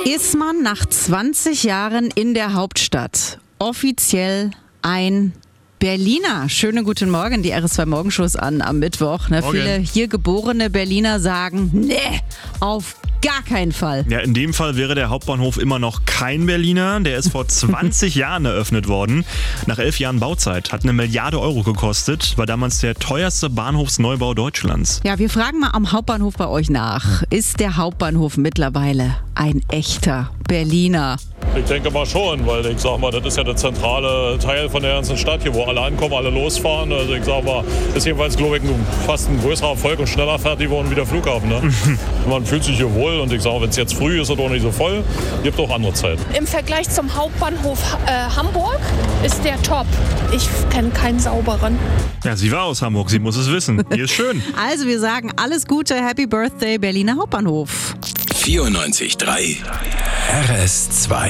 Ist man nach 20 Jahren in der Hauptstadt offiziell ein Berliner? Schönen guten Morgen, die RS2 Morgenshow ist an am Mittwoch. Viele hier geborene Berliner sagen, nee, auf gar keinen Fall. Ja, in dem Fall wäre der Hauptbahnhof immer noch kein Berliner. Der ist vor 20 Jahren eröffnet worden. Nach 11 Jahren Bauzeit. Hat 1 Milliarde Euro gekostet. War damals der teuerste Bahnhofsneubau Deutschlands. Ja, wir fragen mal am Hauptbahnhof bei euch nach. Ist der Hauptbahnhof mittlerweile ein echter Berliner? Ich denke mal schon, weil ich sag mal, das ist ja der zentrale Teil von der ganzen Stadt hier, wo alle ankommen, alle losfahren. Also ich sag mal, ist jedenfalls, glaube ich, fast ein größerer Erfolg und schneller fertig geworden wie der Flughafen. Ne? Man fühlt sich hier wohl und ich sage, wenn es jetzt früh ist oder nicht so voll, gibt auch andere Zeit. Im Vergleich zum Hauptbahnhof Hamburg ist der top. Ich kenne keinen sauberen. Ja, sie war aus Hamburg, sie muss es wissen. Hier ist schön. Also wir sagen alles Gute, Happy Birthday Berliner Hauptbahnhof. 94.3 RS2